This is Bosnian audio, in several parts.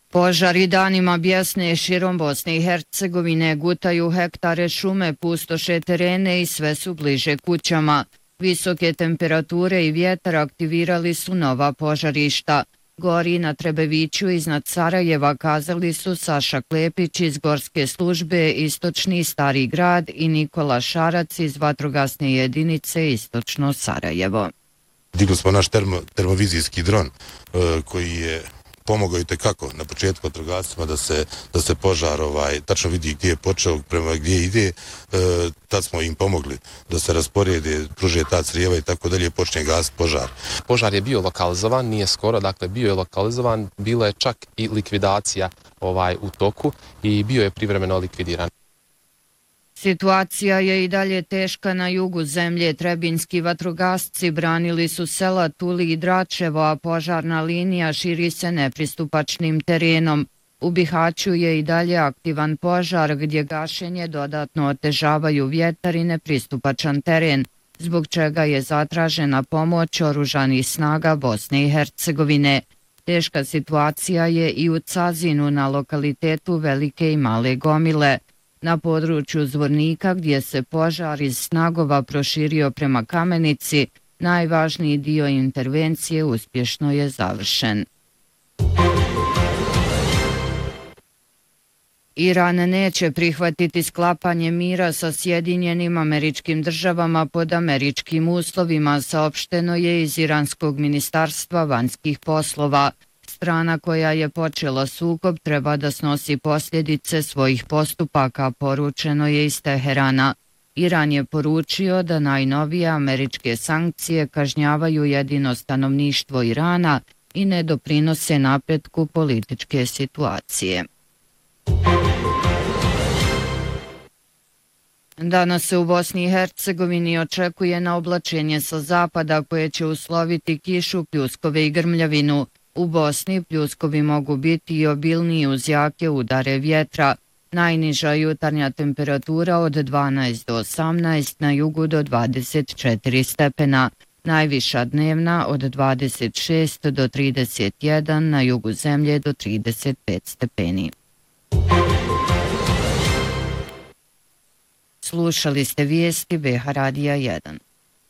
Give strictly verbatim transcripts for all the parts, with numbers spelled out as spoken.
Požari danima bjesne širom Bosne i Hercegovine, gutaju hektare šume, pustoše terene i sve su bliže kućama. Visoke temperature i vjetar aktivirali su nova požarišta. Gori na Trebeviću iznad Sarajeva, kazali su Saša Klepić iz Gorske službe Istočni Stari grad i Nikola Šarac iz vatrogasne jedinice Istočno Sarajevo. Digli smo naš termo, termovizijski dron uh, koji je pomogao i tekako na početku vatrogascima da se, da se požar ovaj, tačno vidi gdje je počeo, prema gdje ide. E, tad smo im pomogli da se rasporede, pruže ta crijeva i tako dalje, počne gasiti požar. Požar je bio lokalizovan, nije skoro, dakle bio je lokalizovan, bila je čak i likvidacija ovaj, u toku i bio je privremeno likvidiran. Situacija je i dalje teška na jugu zemlje. Trebinski vatrogasci branili su sela Tuli i Dračevo, a požarna linija širi se nepristupačnim terenom. U Bihaću je i dalje aktivan požar gdje gašenje dodatno otežavaju vjetar i nepristupačan teren, zbog čega je zatražena pomoć oružanih snaga Bosne i Hercegovine. Teška situacija je i u Cazinu na lokalitetu Velike i Male Gomile. Na području Zvornika, gdje se požar iz Snagova proširio prema Kamenici, najvažniji dio intervencije uspješno je završen. Iran neće prihvatiti sklapanje mira sa Sjedinjenim Američkim Državama pod američkim uslovima, saopšteno je iz Iranskog ministarstva vanjskih poslova. Strana koja je počela sukob treba da snosi posljedice svojih postupaka, poručeno je iz Teherana. Iran je poručio da najnovije američke sankcije kažnjavaju jedino stanovništvo Irana i ne doprinose napretku političke situacije. Danas se u Bosni i Hercegovini očekuje na oblačenje sa zapada koje će usloviti kišu, pljuskove i grmljavinu. U Bosni pljuskovi mogu biti i obilniji uz jake udare vjetra. Najniža jutarnja temperatura od dvanaest do osamnaest, na jugu do dvadeset četiri stepena. Najviša dnevna od dvadeset šest do trideset jedan, na jugu zemlje do trideset pet stepeni. Slušali ste vijesti B H Radija jedan.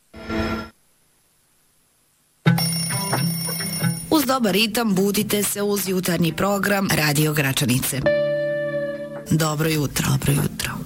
Uz dobar ritam budite se uz jutarnji program Radio Gračanice. Dobro jutro, dobro jutro.